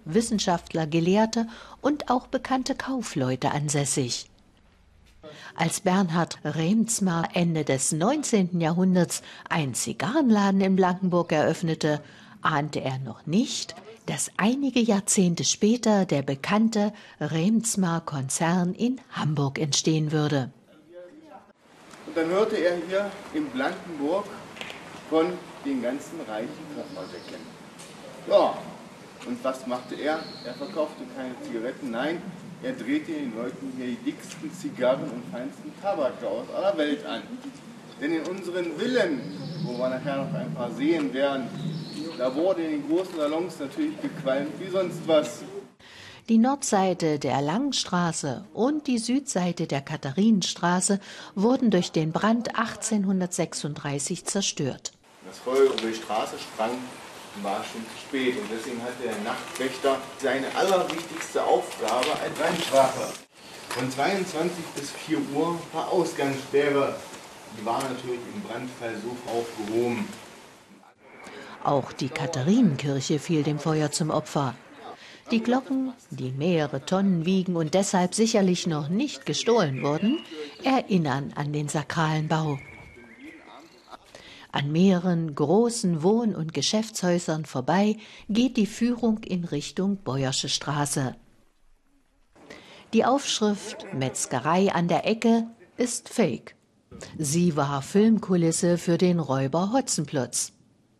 Wissenschaftler, Gelehrte und auch bekannte Kaufleute ansässig. Als Bernhard Reemtsma Ende des 19. Jahrhunderts einen Zigarrenladen in Blankenburg eröffnete, ahnte er noch nicht, dass einige Jahrzehnte später der bekannte Reemtsma-Konzern in Hamburg entstehen würde. Und dann hörte er hier in Blankenburg von den ganzen reichen Hochhäuserkennen. Ja, und was machte er? Er verkaufte keine Zigaretten, nein, er drehte den Leuten hier die dicksten Zigarren und feinsten Tabak aus aller Welt an. Denn in unseren Villen, wo wir nachher noch ein paar sehen werden, da wurde in den großen Salons natürlich gequalmt wie sonst was. Die Nordseite der Langenstraße und die Südseite der Katharinenstraße wurden durch den Brand 1836 zerstört. Das Feuer über die Straße sprang, war schon zu spät. Und deswegen hatte der Nachtwächter seine allerwichtigste Aufgabe als Brandwache. Von 22 bis 4 Uhr war Ausgangssperre. Die war natürlich im Brandfall so aufgehoben. Auch die Katharinenkirche fiel dem Feuer zum Opfer. Die Glocken, die mehrere Tonnen wiegen und deshalb sicherlich noch nicht gestohlen wurden, erinnern an den sakralen Bau. An mehreren großen Wohn- und Geschäftshäusern vorbei geht die Führung in Richtung Beuersche Straße. Die Aufschrift Metzgerei an der Ecke ist fake. Sie war Filmkulisse für den Räuber Hotzenplotz.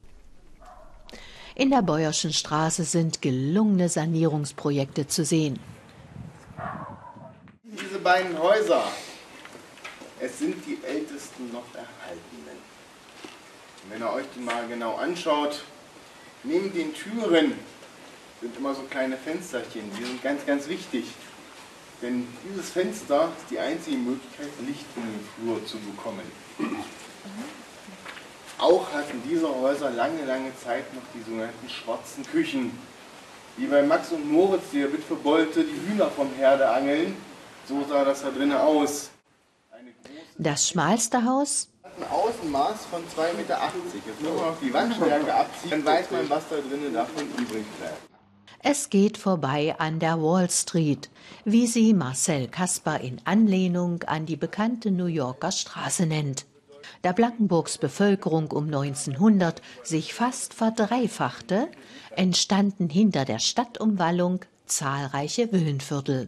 In der Beuerschen Straße sind gelungene Sanierungsprojekte zu sehen. Diese beiden Häuser, es sind die ältesten noch erhaltenen. Und wenn ihr euch die mal genau anschaut, neben den Türen sind immer so kleine Fensterchen, die sind ganz, ganz wichtig. Denn dieses Fenster ist die einzige Möglichkeit, Licht in den Flur zu bekommen. Auch hatten diese Häuser lange, lange Zeit noch die sogenannten schwarzen Küchen. Wie bei Max und Moritz, die der Witwe Bolte die Hühner vom Herde angeln, so sah das da drinnen aus. Das schmalste Haus Hat ein Außenmaß von 2,80 Meter. Jetzt müssen wir noch die Wandstärke abziehen, dann weiß man, was da drinnen davon übrig bleibt. Es geht vorbei an der Wall Street, wie sie Marcel Kasper in Anlehnung an die bekannte New Yorker Straße nennt. Da Blankenburgs Bevölkerung um 1900 sich fast verdreifachte, entstanden hinter der Stadtumwallung zahlreiche Villenviertel.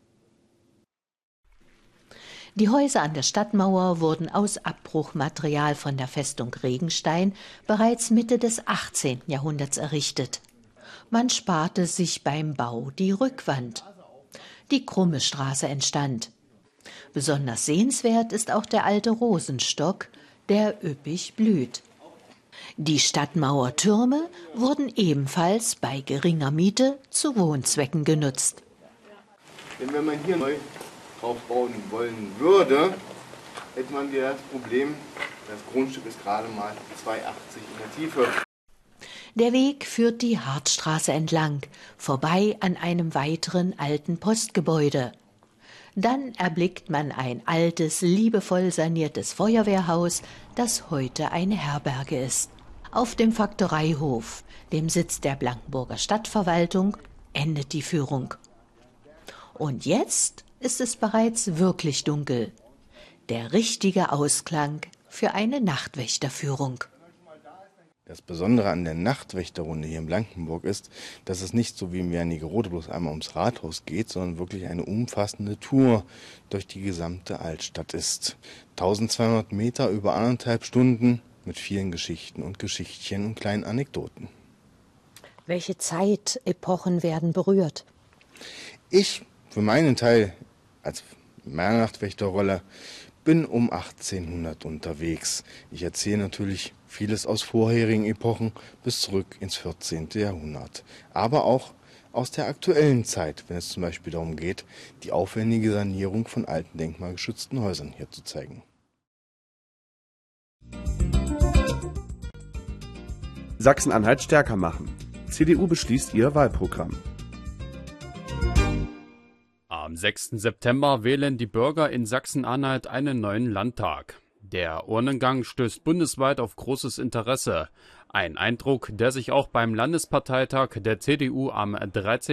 Die Häuser an der Stadtmauer wurden aus Abbruchmaterial von der Festung Regenstein bereits Mitte des 18. Jahrhunderts errichtet. Man sparte sich beim Bau die Rückwand. Die Krumme Straße entstand. Besonders sehenswert ist auch der alte Rosenstock, der üppig blüht. Die Stadtmauertürme wurden ebenfalls bei geringer Miete zu Wohnzwecken genutzt. Denn wenn man hier neu drauf bauen wollen würde, hätte man wieder das Problem, das Grundstück ist gerade mal 2,80 in der Tiefe. Der Weg führt die Hartstraße entlang, vorbei an einem weiteren alten Postgebäude. Dann erblickt man ein altes, liebevoll saniertes Feuerwehrhaus, das heute eine Herberge ist. Auf dem Faktoreihof, dem Sitz der Blankenburger Stadtverwaltung, endet die Führung. Und jetzt ist es bereits wirklich dunkel. Der richtige Ausklang für eine Nachtwächterführung. Das Besondere an der Nachtwächterrunde hier in Blankenburg ist, dass es nicht so wie in Wernigerode bloß einmal ums Rathaus geht, sondern wirklich eine umfassende Tour durch die gesamte Altstadt ist. 1200 Meter über 1,5 Stunden mit vielen Geschichten und Geschichtchen und kleinen Anekdoten. Welche Zeitepochen werden berührt? Ich, für meinen Teil, als meiner Nachtwächterrolle, bin um 1800 unterwegs. Ich erzähle natürlich vieles aus vorherigen Epochen bis zurück ins 14. Jahrhundert. Aber auch aus der aktuellen Zeit, wenn es zum Beispiel darum geht, die aufwendige Sanierung von alten denkmalgeschützten Häusern hier zu zeigen. Sachsen-Anhalt stärker machen. CDU beschließt ihr Wahlprogramm. Am 6. September wählen die Bürger in Sachsen-Anhalt einen neuen Landtag. Der Urnengang stößt bundesweit auf großes Interesse. Ein Eindruck, der sich auch beim Landesparteitag der CDU am 13.